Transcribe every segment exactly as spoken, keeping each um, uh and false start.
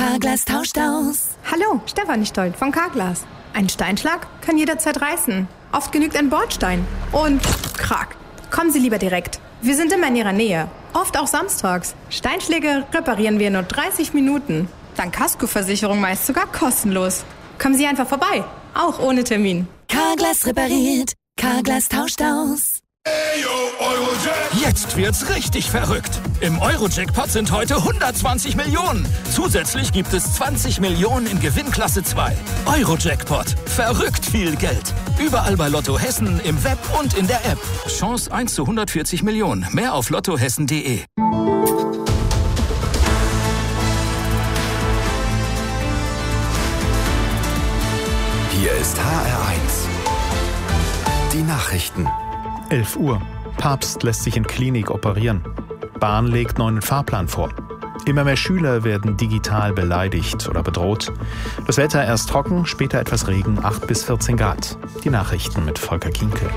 Carglass tauscht aus. Hallo, Stefanie Stoll von Carglass. Ein Steinschlag kann jederzeit reißen. Oft genügt ein Bordstein. Und krack. Kommen Sie lieber direkt. Wir sind immer in Ihrer Nähe. Oft auch samstags. Steinschläge reparieren wir in nur dreißig Minuten. Dank Kaskoversicherung meist sogar kostenlos. Kommen Sie einfach vorbei. Auch ohne Termin. Carglass repariert. Carglass tauscht aus. Jetzt wird's richtig verrückt. Im Euro-Jackpot sind heute hundertzwanzig Millionen. Zusätzlich gibt es zwanzig Millionen in Gewinnklasse zwei. Euro-Jackpot. Verrückt viel Geld. Überall bei Lotto Hessen, im Web und in der App. Chance eins zu hundertvierzig Millionen. Mehr auf lottohessen punkt de. Hier ist H R eins. Die Nachrichten. elf Uhr. Papst lässt sich in Klinik operieren. Bahn legt neuen Fahrplan vor. Immer mehr Schüler werden digital beleidigt oder bedroht. Das Wetter erst trocken, später etwas Regen, acht bis vierzehn Grad. Die Nachrichten mit Volker Kienke.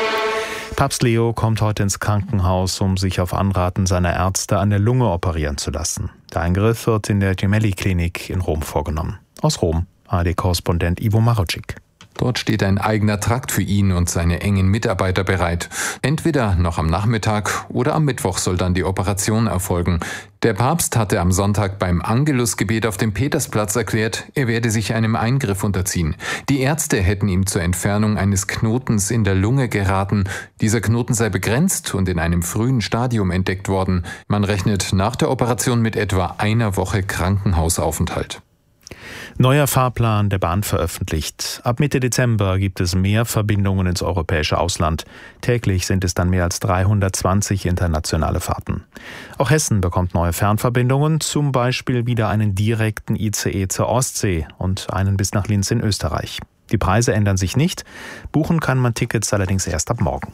Papst Leo kommt heute ins Krankenhaus, um sich auf Anraten seiner Ärzte an der Lunge operieren zu lassen. Der Eingriff wird in der Gemelli-Klinik in Rom vorgenommen. Aus Rom, A R D-Korrespondent Ivo Marocic. Dort steht ein eigener Trakt für ihn und seine engen Mitarbeiter bereit. Entweder noch am Nachmittag oder am Mittwoch soll dann die Operation erfolgen. Der Papst hatte am Sonntag beim Angelusgebet auf dem Petersplatz erklärt, er werde sich einem Eingriff unterziehen. Die Ärzte hätten ihm zur Entfernung eines Knotens in der Lunge geraten. Dieser Knoten sei begrenzt und in einem frühen Stadium entdeckt worden. Man rechnet nach der Operation mit etwa einer Woche Krankenhausaufenthalt. Neuer Fahrplan der Bahn veröffentlicht. Ab Mitte Dezember gibt es mehr Verbindungen ins europäische Ausland. Täglich sind es dann mehr als dreihundertzwanzig internationale Fahrten. Auch Hessen bekommt neue Fernverbindungen, zum Beispiel wieder einen direkten I C E zur Ostsee und einen bis nach Linz in Österreich. Die Preise ändern sich nicht, buchen kann man Tickets allerdings erst ab morgen.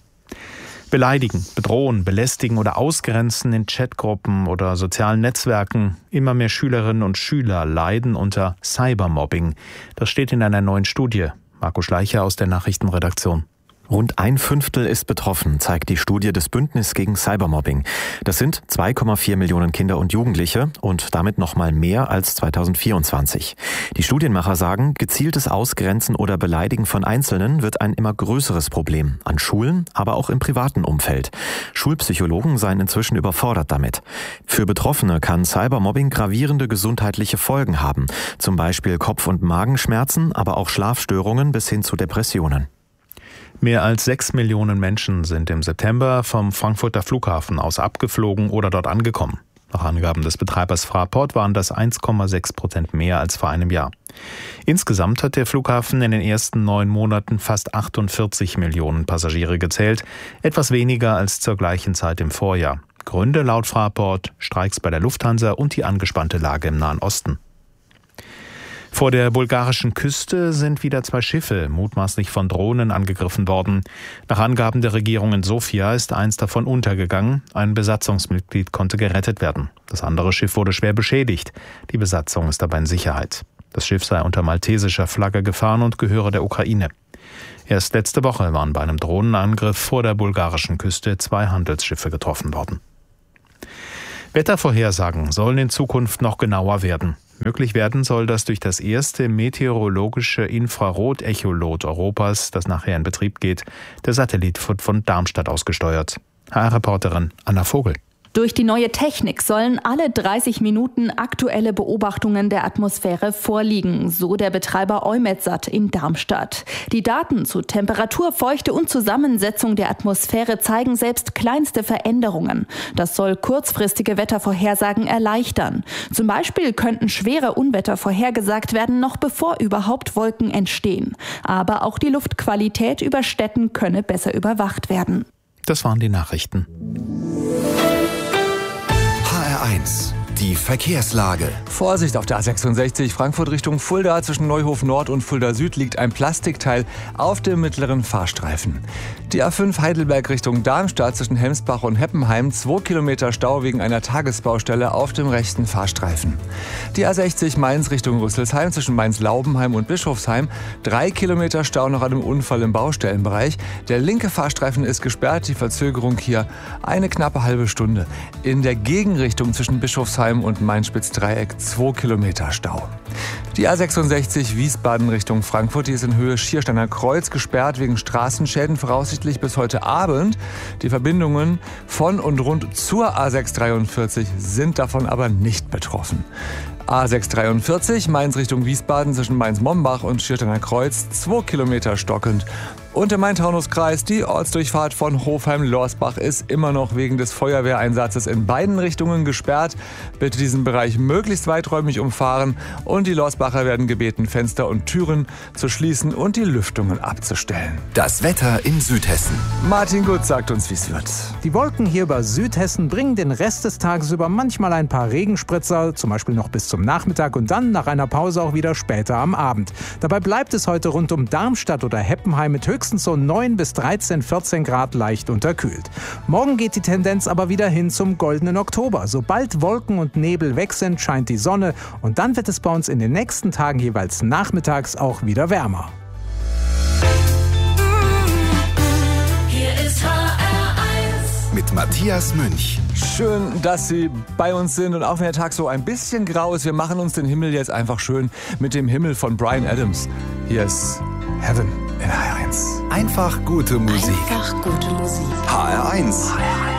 Beleidigen, bedrohen, belästigen oder ausgrenzen in Chatgruppen oder sozialen Netzwerken. Immer mehr Schülerinnen und Schüler leiden unter Cybermobbing. Das steht in einer neuen Studie. Marco Schleicher aus der Nachrichtenredaktion. Rund ein Fünftel ist betroffen, zeigt die Studie des Bündnis gegen Cybermobbing. Das sind zwei Komma vier Millionen Kinder und Jugendliche und damit noch mal mehr als zweitausendvierundzwanzig. Die Studienmacher sagen, gezieltes Ausgrenzen oder Beleidigen von Einzelnen wird ein immer größeres Problem. An Schulen, aber auch im privaten Umfeld. Schulpsychologen seien inzwischen überfordert damit. Für Betroffene kann Cybermobbing gravierende gesundheitliche Folgen haben. Zum Beispiel Kopf- und Magenschmerzen, aber auch Schlafstörungen bis hin zu Depressionen. Mehr als sechs Millionen Menschen sind im September vom Frankfurter Flughafen aus abgeflogen oder dort angekommen. Nach Angaben des Betreibers Fraport waren das eins Komma sechs Prozent mehr als vor einem Jahr. Insgesamt hat der Flughafen in den ersten neun Monaten fast achtundvierzig Millionen Passagiere gezählt, etwas weniger als zur gleichen Zeit im Vorjahr. Gründe laut Fraport: Streiks bei der Lufthansa und die angespannte Lage im Nahen Osten. Vor der bulgarischen Küste sind wieder zwei Schiffe mutmaßlich von Drohnen angegriffen worden. Nach Angaben der Regierung in Sofia ist eins davon untergegangen. Ein Besatzungsmitglied konnte gerettet werden. Das andere Schiff wurde schwer beschädigt. Die Besatzung ist dabei in Sicherheit. Das Schiff sei unter maltesischer Flagge gefahren und gehöre der Ukraine. Erst letzte Woche waren bei einem Drohnenangriff vor der bulgarischen Küste zwei Handelsschiffe getroffen worden. Wettervorhersagen sollen in Zukunft noch genauer werden. Möglich werden soll das durch das erste meteorologische Infrarot-Echolot Europas, das nachher in Betrieb geht. Der Satellit wird von Darmstadt ausgesteuert. H R-Reporterin Anna Vogel. Durch die neue Technik sollen alle dreißig Minuten aktuelle Beobachtungen der Atmosphäre vorliegen, so der Betreiber EUMETSAT in Darmstadt. Die Daten zu Temperatur, Feuchte und Zusammensetzung der Atmosphäre zeigen selbst kleinste Veränderungen. Das soll kurzfristige Wettervorhersagen erleichtern. Zum Beispiel könnten schwere Unwetter vorhergesagt werden, noch bevor überhaupt Wolken entstehen. Aber auch die Luftqualität über Städten könne besser überwacht werden. Das waren die Nachrichten. H R eins. Die Verkehrslage. Vorsicht auf der A sechsundsechzig, Frankfurt Richtung Fulda. Zwischen Neuhof Nord und Fulda Süd liegt ein Plastikteil auf dem mittleren Fahrstreifen. Die A fünf Heidelberg Richtung Darmstadt zwischen Hemsbach und Heppenheim. Zwei Kilometer Stau wegen einer Tagesbaustelle auf dem rechten Fahrstreifen. Die A sechzig Mainz Richtung Rüsselsheim zwischen Mainz-Laubenheim und Bischofsheim. Drei Kilometer Stau nach einem Unfall im Baustellenbereich. Der linke Fahrstreifen ist gesperrt, die Verzögerung hier eine knappe halbe Stunde. In der Gegenrichtung zwischen Bischofsheim und Mainz-Spitz-Dreieck zwei Kilometer Stau. Die A sechsundsechzig Wiesbaden Richtung Frankfurt, die ist in Höhe Schiersteiner Kreuz gesperrt wegen Straßenschäden, voraussichtlich bis heute Abend. Die Verbindungen von und rund zur A sechshundertdreiundvierzig sind davon aber nicht betroffen. A sechshundertdreiundvierzig Mainz Richtung Wiesbaden zwischen Mainz-Mombach und Schiersteiner Kreuz, zwei Kilometer stockend. Und im Main-Taunus-Kreis, die Ortsdurchfahrt von Hofheim-Lorsbach ist immer noch wegen des Feuerwehreinsatzes in beiden Richtungen gesperrt. Bitte diesen Bereich möglichst weiträumig umfahren und die Lorsbacher werden gebeten, Fenster und Türen zu schließen und die Lüftungen abzustellen. Das Wetter in Südhessen. Martin Gut sagt uns, wie es wird. Die Wolken hier über Südhessen bringen den Rest des Tages über manchmal ein paar Regenspritzer, zum Beispiel noch bis zum Nachmittag und dann nach einer Pause auch wieder später am Abend. Dabei bleibt es heute rund um Darmstadt oder Heppenheim mit höchstens so neun bis dreizehn, vierzehn Grad leicht unterkühlt. Morgen geht die Tendenz aber wieder hin zum goldenen Oktober. Sobald Wolken und Nebel weg sind, scheint die Sonne und dann wird es bei uns in den nächsten Tagen jeweils nachmittags auch wieder wärmer. Hier ist H R eins. Mit Matthias Münch. Schön, dass Sie bei uns sind und auch wenn der Tag so ein bisschen grau ist, wir machen uns den Himmel jetzt einfach schön mit dem Himmel von Bryan Adams. Hier ist Heaven in H R eins. Einfach gute Musik. Einfach gute Musik. H R eins. H R eins.